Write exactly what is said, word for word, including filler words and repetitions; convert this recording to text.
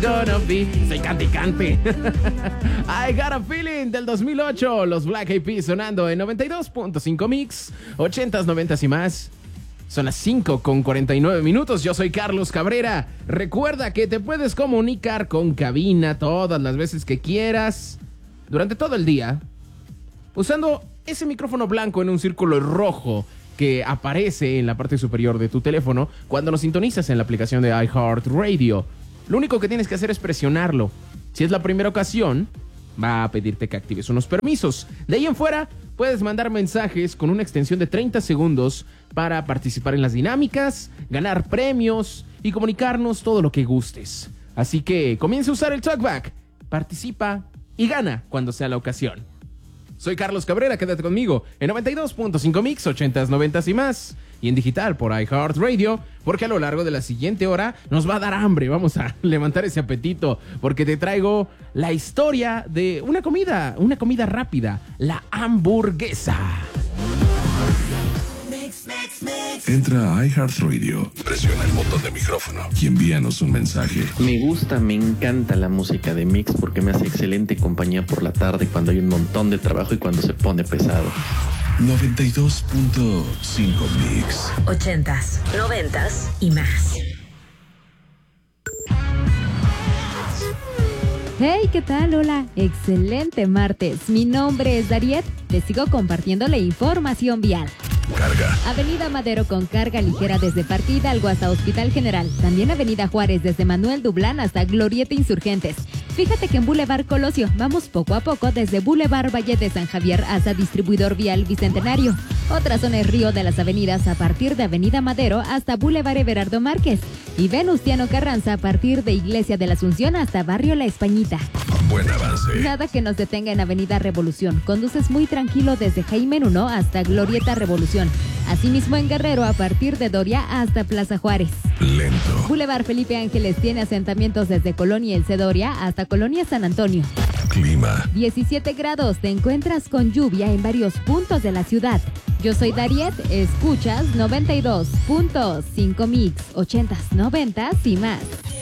gonna be. Soy cante y cante. I got a feeling del dos mil ocho. Los Black Eyed Peas sonando en noventa y dos punto cinco Mix. ochentas, noventas y más. Son las cinco con cuarenta y nueve minutos. Yo soy Carlos Cabrera. Recuerda que te puedes comunicar con cabina todas las veces que quieras, durante todo el día, usando ese micrófono blanco en un círculo rojo que aparece en la parte superior de tu teléfono cuando lo sintonizas en la aplicación de iHeartRadio. Lo único que tienes que hacer es presionarlo. Si es la primera ocasión, va a pedirte que actives unos permisos. De ahí en fuera, puedes mandar mensajes con una extensión de treinta segundos para participar en las dinámicas, ganar premios y comunicarnos todo lo que gustes. Así que comienza a usar el TalkBack, participa y gana cuando sea la ocasión. Soy Carlos Cabrera, quédate conmigo en noventa y dos punto cinco Mix, ochentas, noventas y más, y en digital por iHeartRadio, porque a lo largo de la siguiente hora nos va a dar hambre. Vamos a levantar ese apetito, porque te traigo la historia de una comida, una comida rápida, la hamburguesa. Entra a iHeartRadio, presiona el botón de micrófono y envíanos un mensaje. Me gusta, me encanta la música de Mix porque me hace excelente compañía por la tarde cuando hay un montón de trabajo y cuando se pone pesado. noventa y dos punto cinco Mix. Ochentas, noventas y más. Hey, ¿qué tal? Hola, excelente martes. Mi nombre es Dariet. Les sigo compartiendo la información vial. Carga. Avenida Madero con carga ligera desde Parque Hidalgo hasta Hospital General. También Avenida Juárez desde Manuel Dublán hasta Glorieta Insurgentes. Fíjate que en Boulevard Colosio vamos poco a poco desde Boulevard Valle de San Javier hasta Distribuidor Vial Bicentenario. Otra zona es Río de las Avenidas a partir de Avenida Madero hasta Boulevard Everardo Márquez. Y Venustiano Carranza a partir de Iglesia de la Asunción hasta Barrio La Españita. Buen avance. Nada que nos detenga en Avenida Revolución. Conduces muy tranquilo desde Jaime uno hasta Glorieta Revolución. Asimismo en Guerrero a partir de Doria hasta Plaza Juárez. Lento. Boulevard Felipe Ángeles tiene asentamientos desde Colonia El Cedoria hasta Colonia San Antonio. Clima. diecisiete grados, te encuentras con lluvia en varios puntos de la ciudad. Yo soy Dariet, escuchas noventa y dos punto cinco Mix, ochentas, noventas y más.